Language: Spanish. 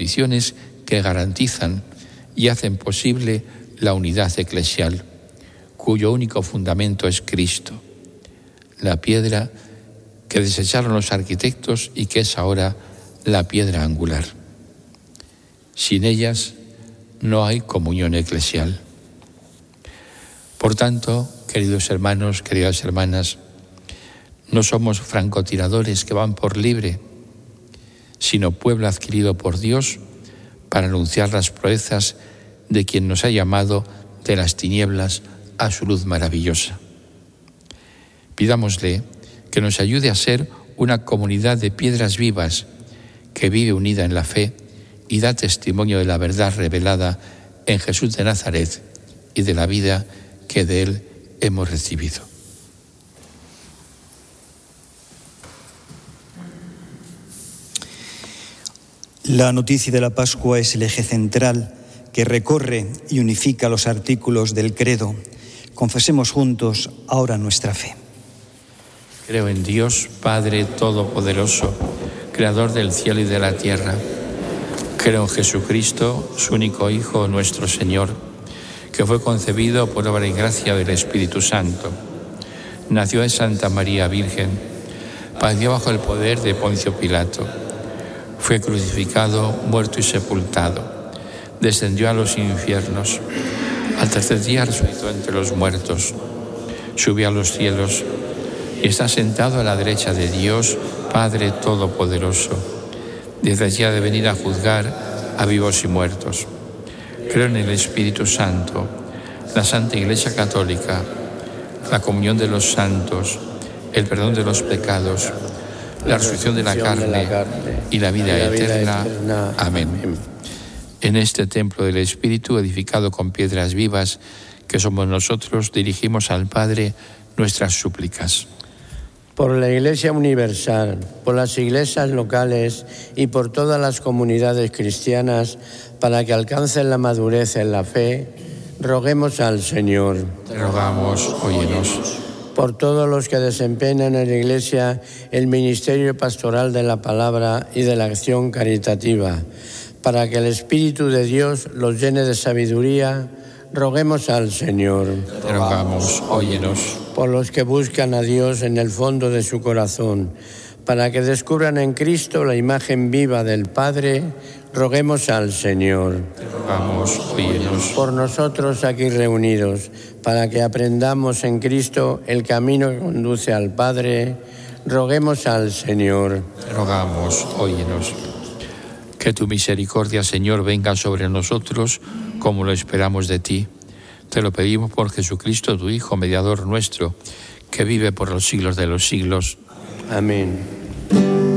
condiciones que garantizan y hacen posible la unidad eclesial, cuyo único fundamento es Cristo, la piedra que desecharon los arquitectos y que es ahora la piedra angular. Sin ellas no hay comunión eclesial. Por tanto, queridos hermanos, queridas hermanas, no somos francotiradores que van por libre, sino pueblo adquirido por Dios para anunciar las proezas de quien nos ha llamado de las tinieblas a su luz maravillosa. Pidámosle que nos ayude a ser una comunidad de piedras vivas que vive unida en la fe y da testimonio de la verdad revelada en Jesús de Nazaret y de la vida que de él hemos recibido. La noticia de la Pascua es el eje central que recorre y unifica los artículos del credo. Confesemos juntos ahora nuestra fe. Creo en Dios, Padre Todopoderoso, Creador del cielo y de la tierra. Creo en Jesucristo, su único Hijo, nuestro Señor, que fue concebido por obra y gracia del Espíritu Santo. Nació de Santa María Virgen, padeció bajo el poder de Poncio Pilato. Fue crucificado, muerto y sepultado. Descendió a los infiernos. Al tercer día resucitó entre los muertos. Subió a los cielos y está sentado a la derecha de Dios, Padre Todopoderoso. Desde allí ha de venir a juzgar a vivos y muertos. Creo en el Espíritu Santo, la Santa Iglesia Católica, la comunión de los santos, el perdón de los pecados, la resurrección de la carne y la vida eterna. Amén. En este templo del Espíritu, edificado con piedras vivas, que somos nosotros, dirigimos al Padre nuestras súplicas. Por la Iglesia universal, por las iglesias locales y por todas las comunidades cristianas, para que alcancen la madurez en la fe, roguemos al Señor. Te rogamos, óyenos. Por todos los que desempeñan en la Iglesia el ministerio pastoral de la palabra y de la acción caritativa, para que el Espíritu de Dios los llene de sabiduría, roguemos al Señor. Te rogamos, óyenos. Por los que buscan a Dios en el fondo de su corazón, para que descubran en Cristo la imagen viva del Padre, roguemos al Señor. Te rogamos, óyenos. Por nosotros aquí reunidos, para que aprendamos en Cristo el camino que conduce al Padre, roguemos al Señor. Te rogamos, óyenos. Que tu misericordia, Señor, venga sobre nosotros como lo esperamos de ti. Te lo pedimos por Jesucristo, tu Hijo, mediador nuestro, que vive por los siglos de los siglos. Amén.